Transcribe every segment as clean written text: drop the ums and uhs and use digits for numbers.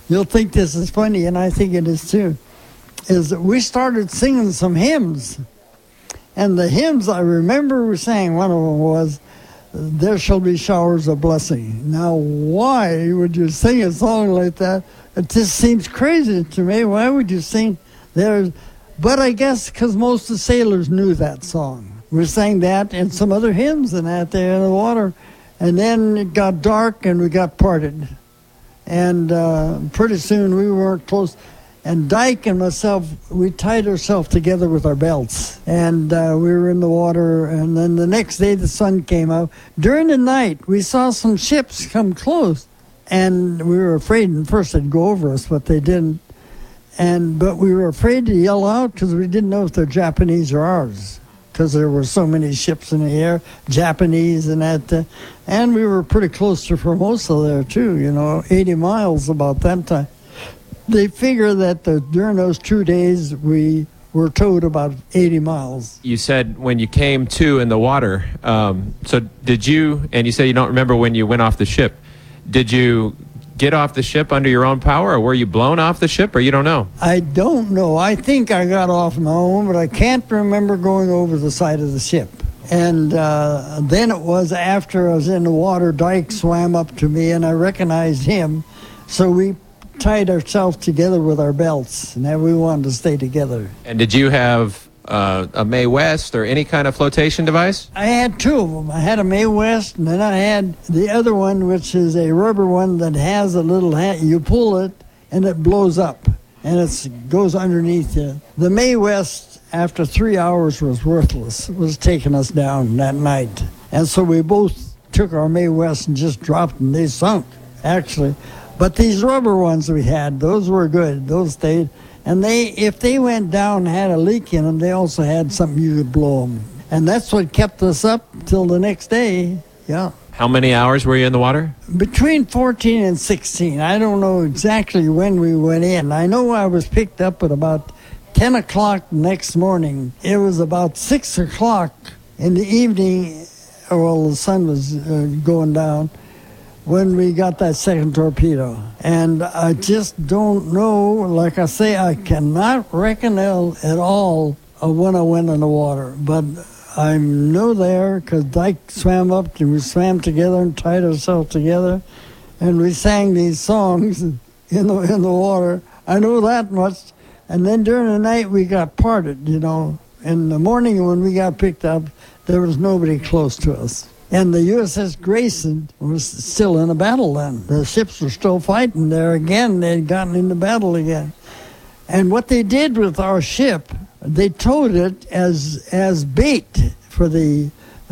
you'll think this is funny, and I think it is too, is that we started singing some hymns. And the hymns I remember we sang, one of them was, "There shall be showers of blessing." Now, why would you sing a song like that? It just seems crazy to me. Why would you sing there? But I guess because most of the sailors knew that song. We sang that and some other hymns and that there in the water. And then it got dark and we got parted. And pretty soon we weren't close. And Dyke and myself, we tied ourselves together with our belts. And we were in the water. And then the next day the sun came out. During the night, we saw some ships come close. And we were afraid at first they'd go over us, but they didn't. But we were afraid to yell out because we didn't know if they're Japanese or ours, because there were so many ships in the air, Japanese and that. And we were pretty close to Formosa there too, 80 miles about that time. They figure that during those 2 days we were towed about 80 miles. You said when you came to in the water, so did you, and you said you don't remember when you went off the ship, did you get off the ship under your own power, or were you blown off the ship, or you don't know? I don't know. I think I got off my own, but I can't remember going over the side of the ship. And then it was after I was in the water, Dyke swam up to me, and I recognized him. So we tied ourselves together with our belts, and then we wanted to stay together. And did you have a Mae West or any kind of flotation device? I had two of them. I had a Mae West, and then I had the other one, which is a rubber one that has a little hat. You pull it, and it blows up, and it goes underneath you. The Mae West, after 3 hours, was worthless. It was taking us down that night. And so we both took our Mae West and just dropped them. They sunk, actually. But these rubber ones we had, those were good. Those stayed. And if they went down and had a leak in them, they also had something you could blow them. And that's what kept us up till the next day, yeah. How many hours were you in the water? Between 14 and 16. I don't know exactly when we went in. I know I was picked up at about 10 o'clock the next morning. It was about 6 o'clock in the evening, well, the sun was going down, when we got that second torpedo. And I just don't know, like I say, I cannot reckon at all of when I went in the water. But I know there, because Dyke swam up, and we swam together and tied ourselves together, and we sang these songs in the water. I know that much. And then during the night, we got parted, In the morning when we got picked up, there was nobody close to us. And the USS Grayson was still in a battle then. The ships were still fighting there again. They'd gotten into battle again. And what they did with our ship, they towed it as bait for the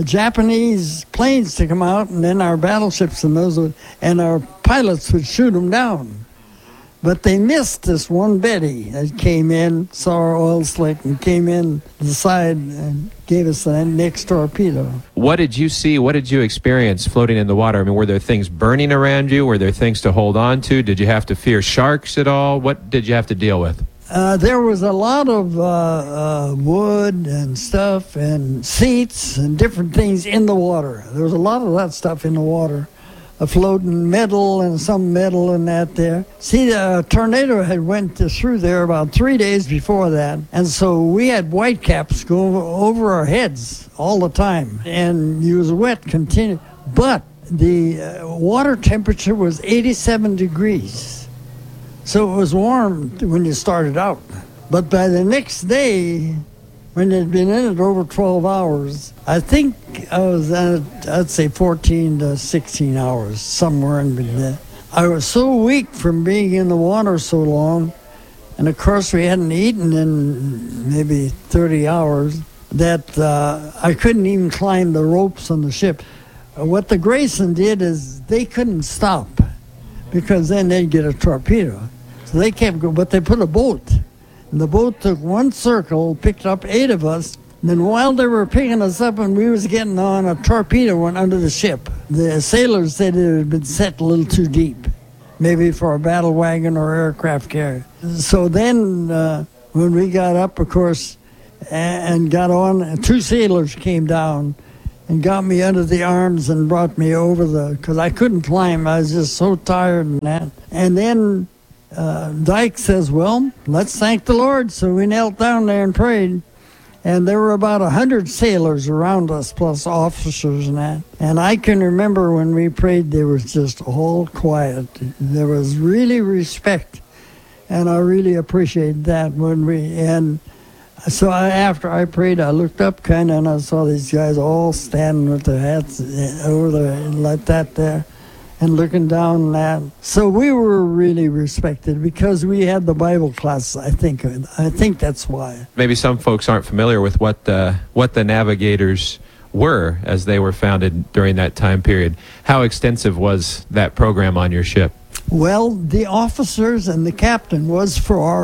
Japanese planes to come out, and then our battleships and our pilots would shoot them down. But they missed this one Betty that came in, saw our oil slick, and came in the side and gave us the next torpedo. What did you see? What did you experience floating in the water? I mean, were there things burning around you? Were there things to hold on to? Did you have to fear sharks at all? What did you have to deal with? There was a lot of wood and stuff and seats and different things in the water. There was a lot of that stuff in the water. A floating metal and some metal and that there. See, the tornado had went through there about 3 days before that, and so we had whitecaps go over our heads all the time, and it was wet continually. But the water temperature was 87 degrees, so it was warm when you started out. But by the next day, when they'd been in it over 12 hours, I think I was in it, I'd say 14 to 16 hours, somewhere in between. I was so weak from being in the water so long, and of course we hadn't eaten in maybe 30 hours, that I couldn't even climb the ropes on the ship. What the Grayson did is they couldn't stop, because then they'd get a torpedo. So they kept going, but they put a boat. And the boat took one circle, picked up 8 of us. And then while they were picking us up and we was getting on, a torpedo went under the ship. The sailors said it had been set a little too deep, maybe for a battle wagon or aircraft carrier. So then when we got up, of course, and got on, 2 sailors came down and got me under the arms and brought me over because I couldn't climb. I was just so tired and that. And then Dyke says, well, let's thank the Lord. So we knelt down there and prayed. And there were about 100 sailors around us, plus officers and that. And I can remember when we prayed, there was just all quiet. There was really respect. And I really appreciated that and so after I prayed, I looked up kind of, and I saw these guys all standing with their hats over there like that there, and looking down and that. So we were really respected because we had the Bible class, I think that's why. Maybe some folks aren't familiar with what the Navigators were as they were founded during that time period. How extensive was that program on your ship? Well, the officers and the captain was for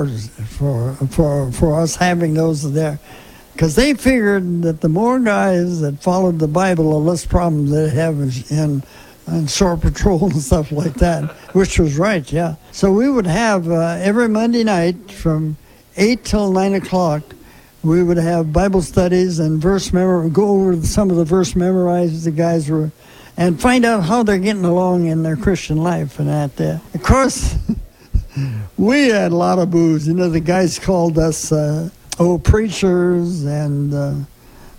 us having those there, because they figured that the more guys that followed the Bible, the less problems they have in shore patrol and stuff like that, which was right, yeah. So we would have every Monday night from 8 till 9 o'clock, we would have Bible studies and go over some of the verse memorized the guys were, and find out how they're getting along in their Christian life and that there. Of course, we had a lot of booze. You know, the guys called us preachers and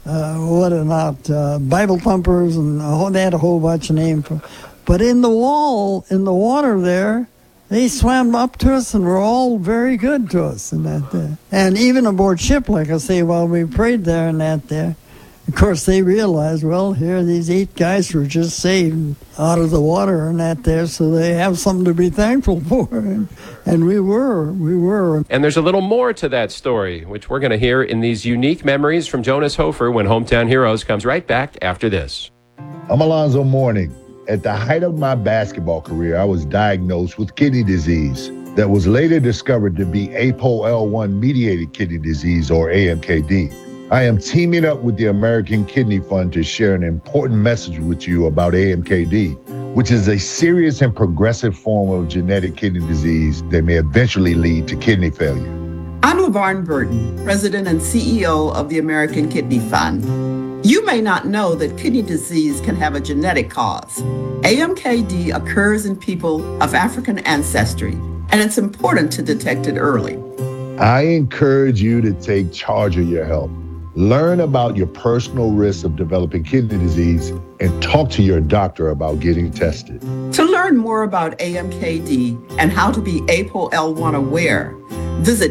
Bible thumpers, and they had a whole bunch of names. But in the water there, they swam up to us and were all very good to us and that there. And even aboard ship, like I say, while we prayed there and that there, of course, they realized, well, here these 8 guys were just saved out of the water and that there, so they have something to be thankful for. And we were. And there's a little more to that story, which we're going to hear in these unique memories from Jonas Hofer when Hometown Heroes comes right back after this. I'm Alonzo Mourning. At the height of my basketball career, I was diagnosed with kidney disease that was later discovered to be APOL1-mediated kidney disease, or AMKD. I am teaming up with the American Kidney Fund to share an important message with you about AMKD, which is a serious and progressive form of genetic kidney disease that may eventually lead to kidney failure. I'm LaVarn Burton, President and CEO of the American Kidney Fund. You may not know that kidney disease can have a genetic cause. AMKD occurs in people of African ancestry, and it's important to detect it early. I encourage you to take charge of your health. Learn about your personal risks of developing kidney disease and talk to your doctor about getting tested. To learn more about AMKD and how to be APOL1 aware, visit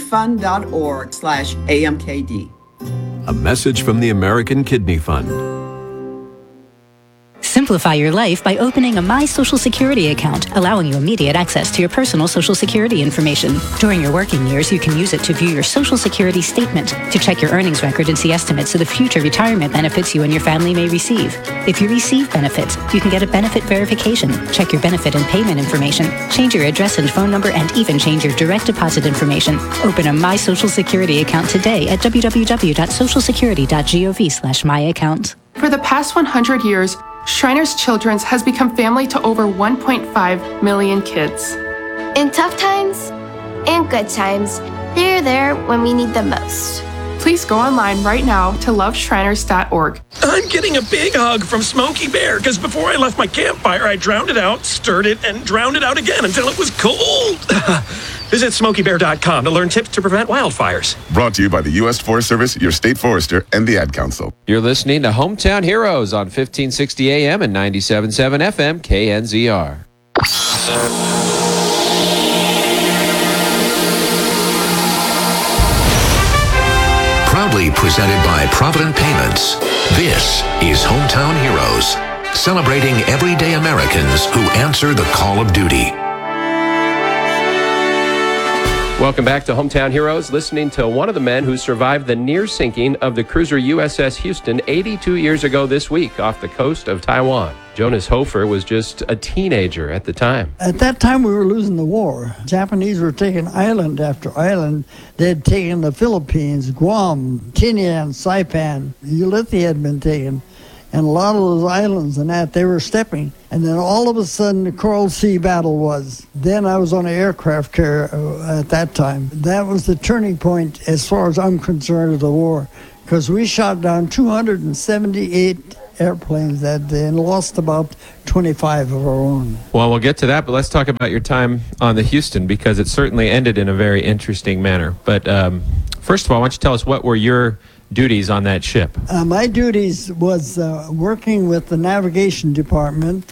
kidneyfund.org/AMKD. A message from the American Kidney Fund. Simplify your life by opening a My Social Security account, allowing you immediate access to your personal Social Security information. During your working years, you can use it to view your Social Security statement, to check your earnings record and see estimates of the future retirement benefits you and your family may receive. If you receive benefits, you can get a benefit verification, check your benefit and payment information, change your address and phone number, and even change your direct deposit information. Open a My Social Security account today at www.socialsecurity.gov/myaccount. For the past 100 years, Shriners Children's has become family to over 1.5 million kids. In tough times and good times, they're there when we need them most. Please go online right now to loveshriners.org. I'm getting a big hug from Smokey Bear because before I left my campfire, I drowned it out, stirred it, and drowned it out again until it was cold. Visit SmokeyBear.com to learn tips to prevent wildfires. Brought to you by the U.S. Forest Service, your state forester, and the Ad Council. You're listening to Hometown Heroes on 1560 AM and 97.7 FM KNZR. Proudly presented by Provident Payments, this is Hometown Heroes, celebrating everyday Americans who answer the call of duty. Welcome back to Hometown Heroes, listening to one of the men who survived the near sinking of the cruiser USS Houston 82 years ago this week off the coast of Taiwan. Jonas Hofer was just a teenager at the time. At that time, we were losing the war. Japanese were taking island after island. They had taken the Philippines, Guam, Tinian, Saipan. Ulithi had been taken. And a lot of those islands and that, they were stepping. And then all of a sudden, the Coral Sea battle was. Then I was on an aircraft carrier at that time. That was the turning point, as far as I'm concerned, of the war. Because we shot down 278 airplanes that day and lost about 25 of our own. Well, we'll get to that, but let's talk about your time on the Houston, because it certainly ended in a very interesting manner. But first of all, why don't you tell us what were your duties on that ship? My duties was working with the navigation department.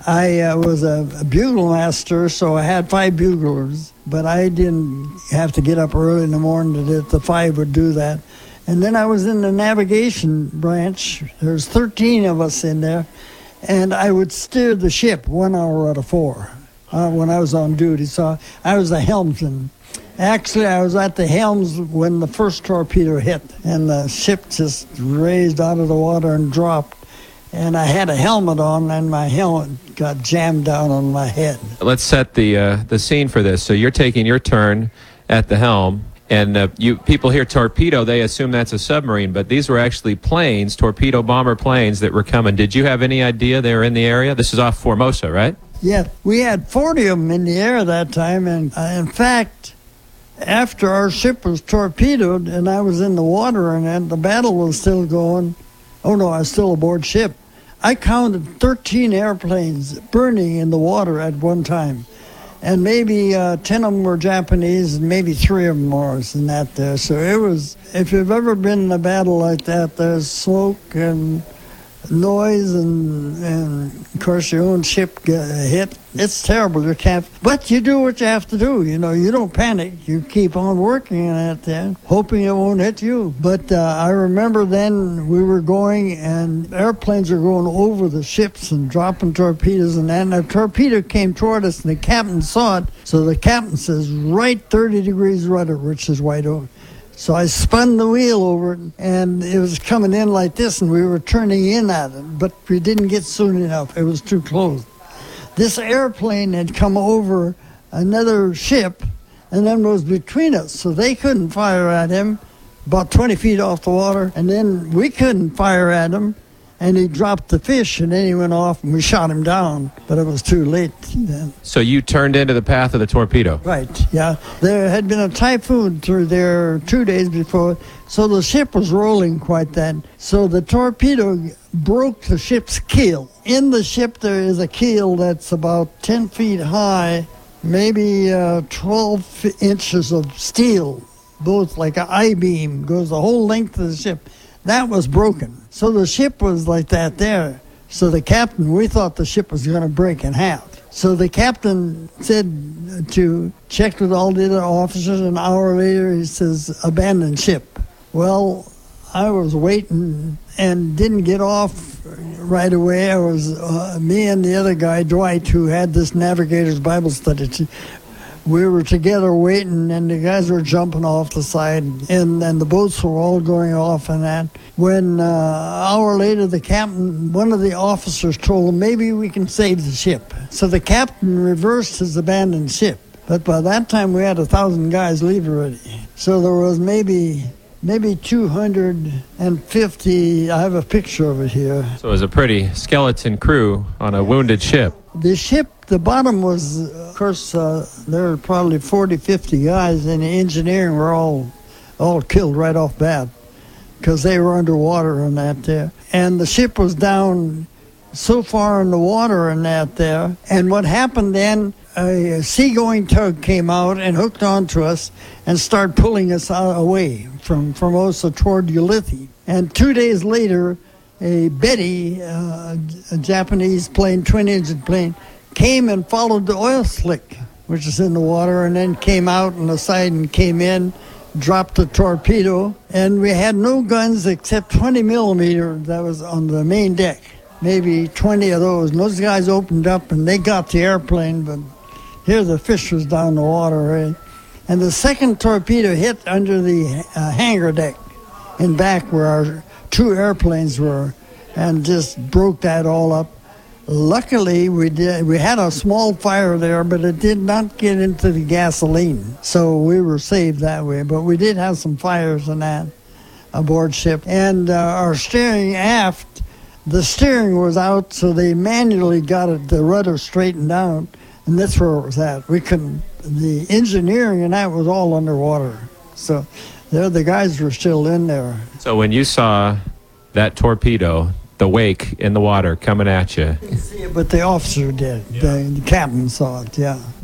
I was a bugle master, so I had 5 buglers, but I didn't have to get up early in the morning that the 5 would do that. And then I was in the navigation branch. There's 13 of us in there, and I would steer the ship 1 hour out of 4 when I was on duty. So I was the helmsman. Actually, I was at the helms when the first torpedo hit, and the ship just raised out of the water and dropped. And I had a helmet on, and my helmet got jammed down on my head. Let's set the scene for this. So you're taking your turn at the helm, and people hear torpedo, they assume that's a submarine, but these were actually planes, torpedo bomber planes that were coming. Did you have any idea they were in the area? This is off Formosa, right? Yeah, we had 40 of them in the air that time, and in fact, after our ship was torpedoed and I was in the water and the battle was still going, oh no, I was still aboard ship, I counted 13 airplanes burning in the water at one time. And maybe 10 of them were Japanese, and maybe 3 of them were than that there. So it was, if you've ever been in a battle like that, there's smoke and noise, and of course your own ship get hit. It's terrible. You can't, but you do what you have to do. You know, you don't panic. You keep on working at that, hoping it won't hit you. But I remember then we were going, and airplanes were going over the ships and dropping torpedoes, and then a torpedo came toward us, and the captain saw it. So the captain says, right 30 degrees rudder, which is wide open. So I spun the wheel over it, and it was coming in like this, and we were turning in at it, but we didn't get soon enough. It was too close. This airplane had come over another ship, and then was between us, so they couldn't fire at him, about 20 feet off the water, and then we couldn't fire at him, and he dropped the fish, and then he went off, and we shot him down, but it was too late then. So you turned into the path of the torpedo? Right, yeah. There had been a typhoon through there 2 days before, so the ship was rolling quite then. So the torpedo broke the ship's keel. In the ship there is a keel that's about 10 feet high, maybe 12 inches of steel, both like an I-beam, goes the whole length of the ship. That was broken. So the ship was like that there. So the captain, we thought the ship was going to break in half. So the captain said to check with all the other officers. An hour later, he says, abandon ship. Well, I was waiting and didn't get off right away. I was, me and the other guy, Dwight, who had this Navigator's Bible Study. We were together waiting, and the guys were jumping off the side, and the boats were all going off and that. When an hour later, the captain, one of the officers told him, maybe we can save the ship. So the captain reversed his abandoned ship. But by that time, we had 1,000 guys leave already. So there was maybe 250, I have a picture of it here. So it was a pretty skeleton crew on a wounded ship. The ship, the bottom was, of course, there were probably 40, 50 guys, and the engineering were all killed right off bat because they were underwater and that there. And the ship was down so far in the water and that there. And what happened then, a seagoing tug came out and hooked onto us and started pulling us away from Formosa toward Ulithi. And 2 days later, a Betty, a Japanese plane, twin-engine plane, came and followed the oil slick, which is in the water, and then came out on the side and came in, dropped the torpedo, and we had no guns except 20 millimeter that was on the main deck, maybe 20 of those. And those guys opened up, and they got the airplane, but here the fish was down the water, right? And the second torpedo hit under the hangar deck in back where our 2 airplanes were, and just broke that all up. Luckily, we had a small fire there, but it did not get into the gasoline, so we were saved that way. But we did have some fires and that aboard ship. And our steering aft, the steering was out, so they manually got the rudder straightened out, and that's where it was at. We couldn't, the engineering and that was all underwater. So the guys were still in there. So when you saw that torpedo the wake in the water coming at you. See it, but the officer did. The captain saw it, yeah.